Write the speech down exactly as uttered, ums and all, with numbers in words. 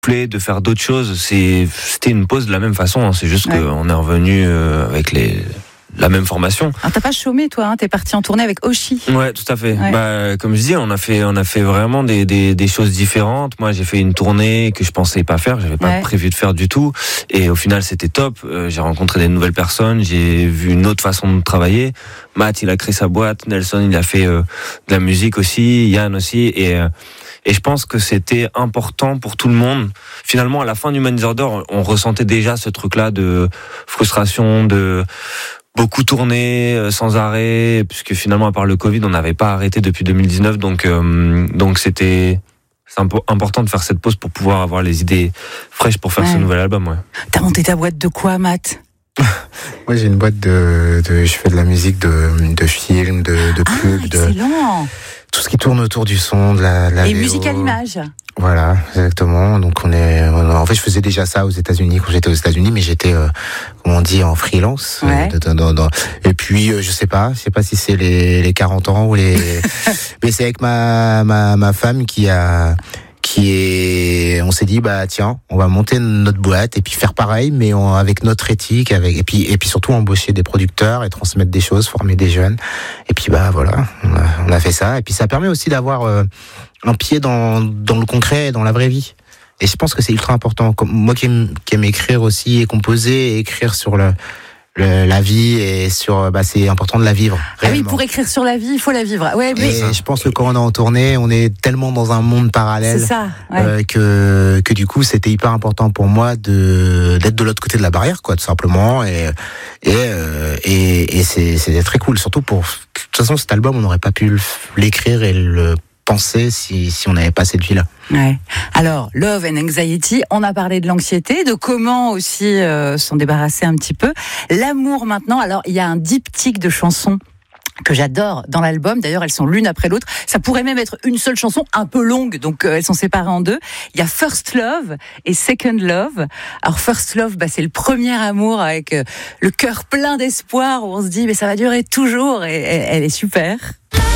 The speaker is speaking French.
souffler, de faire d'autres choses. C'est, c'était une pause de la même façon. Hein. C'est juste ouais. qu'on est revenu euh, avec les... la même formation. Alors t'as pas chômé toi, hein, t'es parti en tournée avec Oshi. Ouais, tout à fait. Ouais. Bah, comme je dis, on a fait, on a fait vraiment des, des, des choses différentes. Moi, j'ai fait une tournée que je pensais pas faire, j'avais pas ouais. prévu de faire du tout. Et au final, c'était top. Euh, j'ai rencontré des nouvelles personnes, j'ai vu une autre façon de travailler. Matt, il a créé sa boîte. Nelson, il a fait euh, de la musique aussi. Yann aussi. Et euh, Et je pense que c'était important pour tout le monde. Finalement, à la fin du Human Disorder, on ressentait déjà ce truc-là de frustration, de beaucoup tourné sans arrêt, puisque finalement, à part le Covid, on n'avait pas arrêté depuis deux mille dix-neuf. Donc, euh, donc c'était c'est important de faire cette pause pour pouvoir avoir les idées fraîches pour faire ouais. ce nouvel album. Ouais. T'as monté ta boîte de quoi, Matt ? Moi, j'ai une boîte de, de, je fais de la musique de, de films, de, de pubs, ah, excellent. de tout ce qui tourne autour du son, de la, de la et V O. musique à l'image. Voilà, exactement. Donc on est, en fait, je faisais déjà ça aux États-Unis quand j'étais aux États-Unis, mais j'étais, euh, comment on dit, en freelance. Ouais. Euh, dans, dans, dans, et puis, euh, je sais pas, je sais pas si c'est les, les quarante ans ou les, mais c'est avec ma, ma, ma femme qui a, qui est, on s'est dit, bah tiens, on va monter notre boîte et puis faire pareil, mais on, avec notre éthique, avec et puis et puis surtout embaucher des producteurs et transmettre des choses, former des jeunes. Et puis bah voilà, on a, on a fait ça. Et puis ça permet aussi d'avoir euh, un pied dans dans le concret, dans la vraie vie. Et je pense que c'est ultra important. Comme moi qui aime, qui aime écrire aussi et composer et écrire sur le Le, la vie et sur bah c'est important de la vivre réellement. Ah oui, pour écrire sur la vie il faut la vivre. Ouais, mais et je pense que quand on est en tournée on est tellement dans un monde parallèle c'est ça, ouais. euh, que que du coup c'était hyper important pour moi de d'être de l'autre côté de la barrière quoi tout simplement et et euh, et, et c'est c'est très cool surtout pour de toute façon cet album on n'aurait pas pu l'écrire et le penser si si on n'avait pas cette vie là. Ouais. Alors, Love and Anxiety, on a parlé de l'anxiété, de comment aussi euh, s'en débarrasser un petit peu. L'amour maintenant, alors il y a un diptyque de chansons que j'adore dans l'album, d'ailleurs elles sont l'une après l'autre, ça pourrait même être une seule chanson un peu longue, donc euh, elles sont séparées en deux. Il y a First Love et Second Love. Alors First Love, bah, c'est le premier amour avec euh, le cœur plein d'espoir, où on se dit mais ça va durer toujours, et, et elle est super.